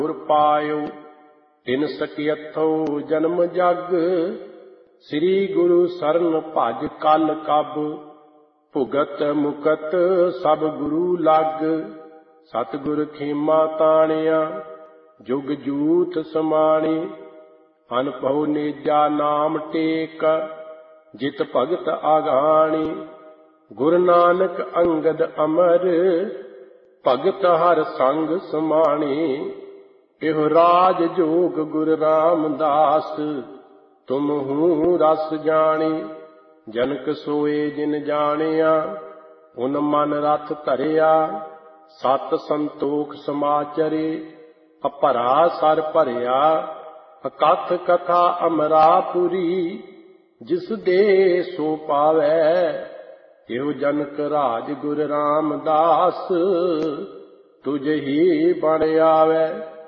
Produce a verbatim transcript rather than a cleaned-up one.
ਗੁਰ ਪਾਇਓ ਤਿਨ ਸਕੀਅਥੋ ਜਨਮ ਜਗ। ਸ੍ਰੀ ਗੁਰੂ ਸਰਨ ਭਜ ਕਲ ਕਬ। ਭੁਗਤ ਮੁਕਤ ਸਭ ਗੁਰੂ ਲਗ। ਸਤਿਗੁਰ ਖੇਮਾ ਤਾਣਿਆ ਜੁਗ ਜੂਥ ਸਮਾਣੀ। ਅਨਭਉ ਨੇਜਾ ਨਾਮ ਟੇਕ ਜਿਤ ਭਗਤ ਆਗਾਣੀ। ਗੁਰੂ ਨਾਨਕ ਅੰਗਦ ਅਮਰ ਭਗਤ ਹਰ ਸੰਗ ਸਮਾਣੀ। ਇਹੋ ਰਾਜ ਜੋਗ ਗੁਰੂ ਰਾਮਦਾਸ ਤੁਮਹੂ ਰਸ ਜਾਣੀ। ਜਨਕ ਸੋਏ ਜਿਨ ਜਾਣਿਆ ਉਨ ਮਨ ਰਥ ਧਰਿਆ। ਸਤ ਸੰਤੋਖ ਸਮਾਚਰੇ ਅਭਰਾ ਸਰ ਭਰਿਆ। ਅਕਥ ਕਥਾ ਅਮਰਾਪੁਰੀ ਜਿਸ ਦੇ ਸੋ ਪਾਵੈ। ਇਹੋ ਜਨਕ ਰਾਜ ਗੁਰੂ ਰਾਮਦਾਸ ਤੁਝ ਹੀ ਬਣ ਆਵੈ।